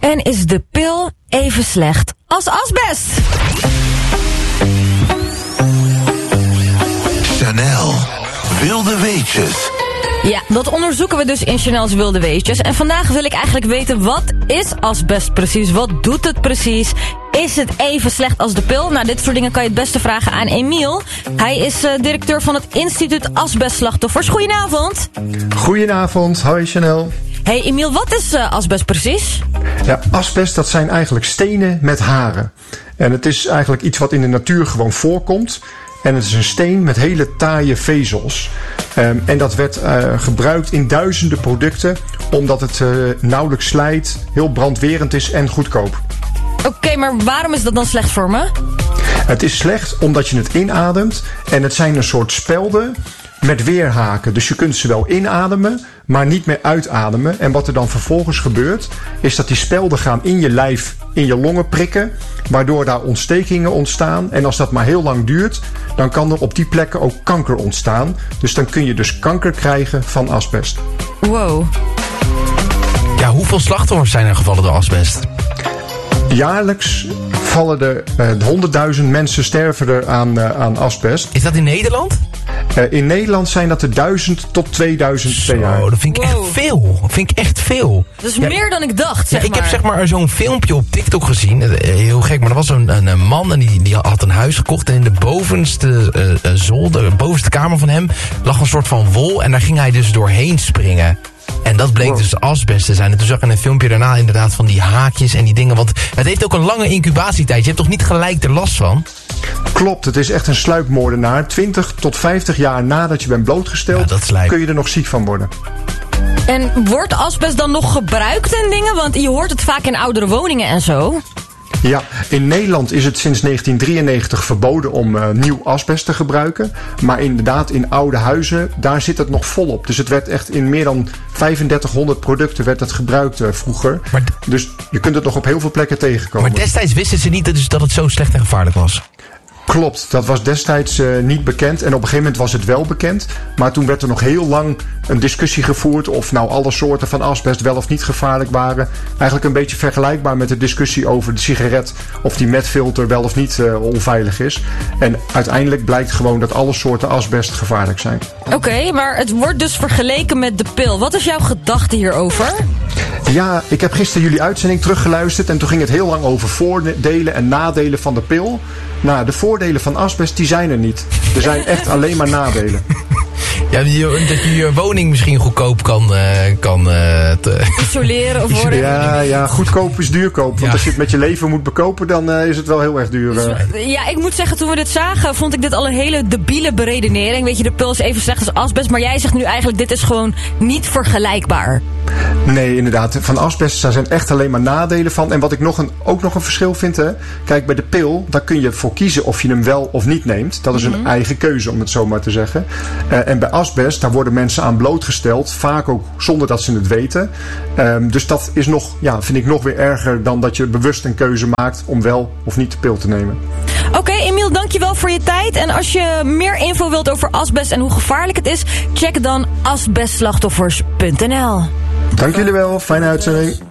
En is de pil even slecht als asbest? Chanel. Wilde weetjes. Ja, dat onderzoeken we dus in Chanel's Wilde Weetjes. En vandaag wil ik eigenlijk weten, wat is asbest precies? Wat doet het precies? Is het even slecht als de pil? Nou, dit soort dingen kan je het beste vragen aan Emiel. Hij is directeur van het instituut Asbestslachtoffers. Goedenavond. Goedenavond, hoi Chanel. Hey Emiel, wat is asbest precies? Ja, asbest, dat zijn eigenlijk stenen met haren. En het is eigenlijk iets wat in de natuur gewoon voorkomt. En het is een steen met hele taaie vezels. En dat werd gebruikt in duizenden producten, omdat het nauwelijks slijt, heel brandwerend is en goedkoop. Oké, maar waarom is dat dan slecht voor me? Het is slecht omdat je het inademt en het zijn een soort spelden met weerhaken. Dus je kunt ze wel inademen, maar niet meer uitademen. En wat er dan vervolgens gebeurt, is dat die spelden gaan in je lijf, in je longen prikken, waardoor daar ontstekingen ontstaan. En als dat maar heel lang duurt, dan kan er op die plekken ook kanker ontstaan. Dus dan kun je dus kanker krijgen van asbest. Wow. Ja, hoeveel slachtoffers zijn er gevallen door asbest? Jaarlijks vallen er 100.000 mensen sterven er aan asbest. Is dat in Nederland? In Nederland zijn dat er 1000 tot 2000 per jaar. Dat vind ik echt veel. Dat vind ik echt veel. Dat is meer dan ik dacht, zeg maar. Ik heb zeg maar zo'n filmpje op TikTok gezien. Heel gek, maar er was een man en die had een huis gekocht. En in de bovenste zolder, de bovenste kamer van hem, lag een soort van wol. En daar ging hij dus doorheen springen. En dat bleek dus asbest te zijn. En toen zag ik in een filmpje daarna inderdaad van die haakjes en die dingen. Want het heeft ook een lange incubatietijd. Je hebt toch niet gelijk er last van? Klopt, het is echt een sluipmoordenaar. 20 tot 50 jaar nadat je bent blootgesteld, kun je er nog ziek van worden. En wordt asbest dan nog gebruikt in dingen? Want je hoort het vaak in oudere woningen en zo. Ja, in Nederland is het sinds 1993 verboden om nieuw asbest te gebruiken. Maar inderdaad, in oude huizen, daar zit het nog volop. Dus het werd echt in meer dan 3500 producten werd het gebruikt vroeger. Dus je kunt het nog op heel veel plekken tegenkomen. Maar destijds wisten ze niet dus dat het zo slecht en gevaarlijk was. Klopt, dat was destijds niet bekend. En op een gegeven moment was het wel bekend. Maar toen werd er nog heel lang een discussie gevoerd of nou alle soorten van asbest wel of niet gevaarlijk waren. Eigenlijk een beetje vergelijkbaar met de discussie over de sigaret of die metfilter wel of niet onveilig is. En uiteindelijk blijkt gewoon dat alle soorten asbest gevaarlijk zijn. Oké, maar het wordt dus vergeleken met de pil. Wat is jouw gedachte hierover? Ja, ik heb gisteren jullie uitzending teruggeluisterd en toen ging het heel lang over voordelen en nadelen van de pil. Nou, de voordelen van asbest, die zijn er niet. Er zijn echt alleen maar nadelen. Ja, dat je je woning misschien goedkoop kan isoleren of worden. Ja, goedkoop is duurkoop. Want als je het met je leven moet bekopen, dan is het wel heel erg duur. Ja, ik moet zeggen, toen we dit zagen, vond ik dit al een hele debiele beredenering. Weet je, de pil is even slecht als asbest. Maar jij zegt nu eigenlijk, dit is gewoon niet vergelijkbaar. Nee, inderdaad. Van asbest daar zijn echt alleen maar nadelen van. En wat ik ook nog een verschil vind, hè. Kijk, bij de pil, daar kun je voor kiezen of je hem wel of niet neemt. Dat is een eigen keuze, om het zo maar te zeggen. En bij asbest, daar worden mensen aan blootgesteld. Vaak ook zonder dat ze het weten. Dus dat is nog, vind ik nog weer erger dan dat je bewust een keuze maakt om wel of niet de pil te nemen. Oké, Emiel, dankjewel voor je tijd. En als je meer info wilt over asbest en hoe gevaarlijk het is, check dan asbestslachtoffers.nl. Dank jullie wel, fijne uitzending.